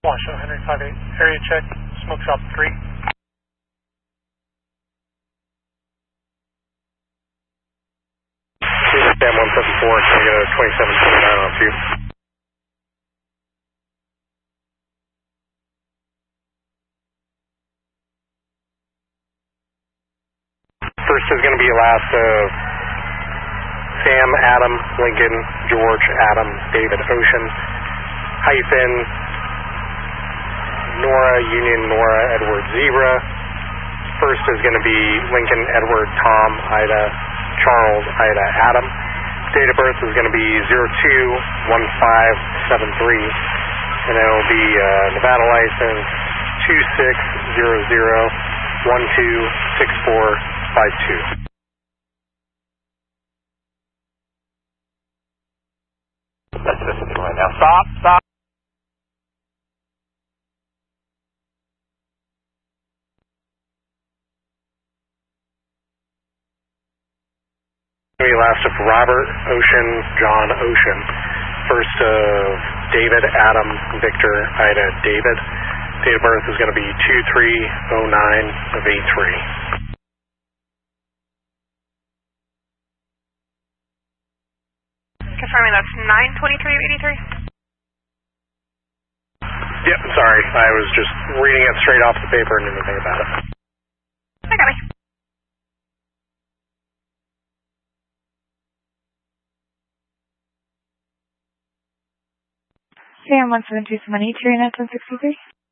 Washoe, Henry 58, area check, smoke shop 3. Sam 174, can I get a 2729 off you? First is going to be last of Sam, Adam, Lincoln, George, Adam, David, Ocean, hyphen, Nora, Union, Nora, Edward, Zebra. First is going to be Lincoln, Edward, Tom, Ida, Charles, Ida, Adam. Date of birth is going to be 021573, and it will be Nevada license 2600126452. That's listening right now. Stop. Last of Robert, Ocean, John, Ocean. First of David, Adam, Victor, Ida, David. Date of birth is going to be 2309 of 83. Confirming that's 923 of 83? Yep, sorry. I was just reading it straight off the paper and didn't think about it. I got it. Sam 172 Money, Trina 1063.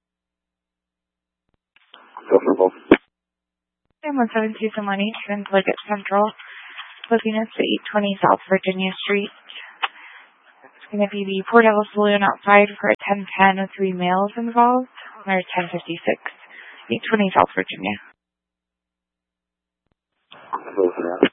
Comfortable. Sam 172 Money, Trina Liggett Central, looking at the 820 South Virginia Street. It's going to be the Port Ellis Saloon outside for a 1010 with 3 males involved, or 1056, 820 South Virginia. Close enough.